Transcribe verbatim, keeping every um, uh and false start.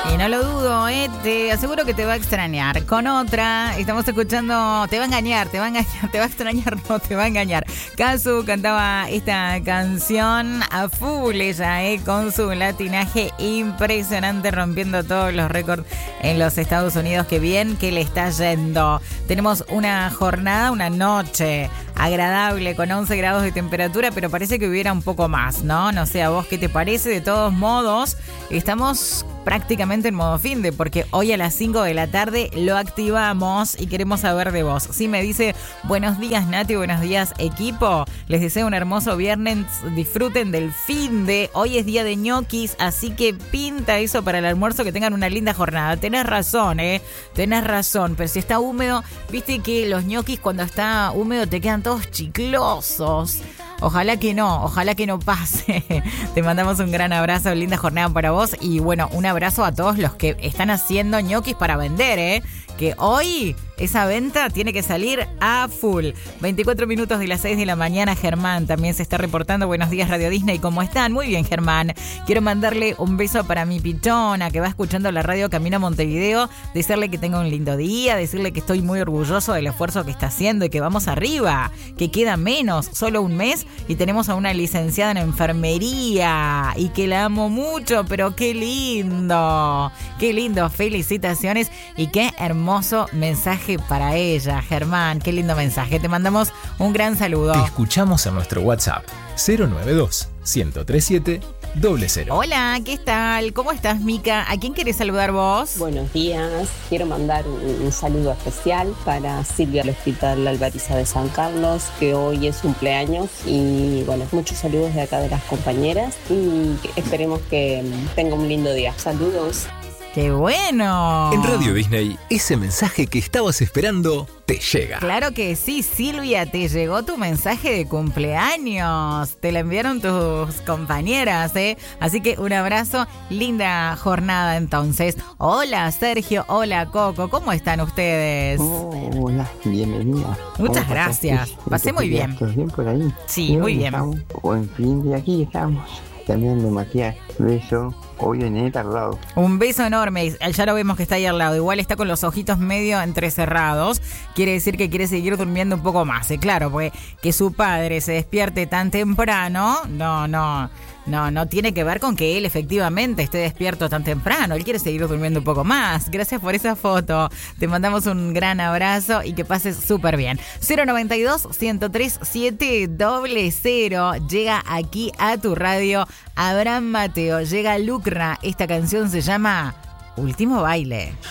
Y no lo dudo, ¿eh? Te aseguro que te va a extrañar. Con otra, estamos escuchando... Te va a engañar, te va a engañar, te va a extrañar, no, te va a engañar. Kazu cantaba esta canción a full ella, ¿eh? Con su latinaje impresionante, rompiendo todos los récords en los Estados Unidos. Qué bien que le está yendo. Tenemos una jornada, una noche agradable con once grados de temperatura, pero parece que hubiera un poco más, ¿no? No sé, ¿a vos qué te parece? De todos modos, estamos prácticamente en modo finde, porque hoy a las cinco de la tarde lo activamos y queremos saber de vos. Sí, me dice, buenos días Nati, buenos días equipo, les deseo un hermoso viernes, disfruten del finde, hoy es día de ñoquis, así que pinta eso para el almuerzo, que tengan una linda jornada. Tenés razón, eh, tenés razón, pero si está húmedo, viste que los ñoquis cuando está húmedo te quedan todos chiclosos. Ojalá que no, ojalá que no pase. Te mandamos un gran abrazo, linda jornada para vos. Y bueno, un abrazo a todos los que están haciendo ñoquis para vender, ¿eh? Que hoy esa venta tiene que salir a full. veinticuatro minutos de las seis de la mañana, Germán también se está reportando. Buenos días, Radio Disney, ¿cómo están? Muy bien, Germán. Quiero mandarle un beso para mi pichona que va escuchando la radio camino a Montevideo. Decirle que tenga un lindo día, decirle que estoy muy orgulloso del esfuerzo que está haciendo y que vamos arriba, que queda menos, solo un mes y tenemos a una licenciada en enfermería y que la amo mucho, pero qué lindo, qué lindo, felicitaciones y qué hermoso mensaje para ella, Germán, qué lindo mensaje, te mandamos un gran saludo. Te escuchamos en nuestro WhatsApp cero nueve dos, uno tres siete, cero cero. Hola, ¿qué tal? ¿Cómo estás, Mica? ¿A quién querés saludar vos? Buenos días, quiero mandar un, un saludo especial para Silvia del Hospital Albariza de San Carlos, que hoy es cumpleaños, y bueno, muchos saludos de acá de las compañeras y esperemos que tenga un lindo día. Saludos. ¡Qué bueno! En Radio Disney, ese mensaje que estabas esperando te llega. Claro que sí, Silvia, te llegó tu mensaje de cumpleaños. Te la enviaron tus compañeras, ¿eh? Así que un abrazo, linda jornada entonces. Hola, Sergio, hola, Coco, ¿cómo están ustedes? Oh, hola, bienvenida. Muchas gracias, pasé muy bien. ¿Estás bien por ahí? Sí, muy bien. Buen fin de aquí estamos. También de maquillaje. Beso. Hoy viene tardado. Un beso enorme. Ya lo vemos que está ahí al lado. Igual está con los ojitos medio entrecerrados. Quiere decir que quiere seguir durmiendo un poco más. ¿eh? Claro, porque que su padre se despierte tan temprano, no, no, no, no tiene que ver con que él efectivamente esté despierto tan temprano. Él quiere seguir durmiendo un poco más. Gracias por esa foto. Te mandamos un gran abrazo y que pases súper bien. cero noventa y dos, uno tres siete, cero cero. Llega aquí a tu radio Abraham Mateo. Llega Lucra. Esta canción se llama Último Baile.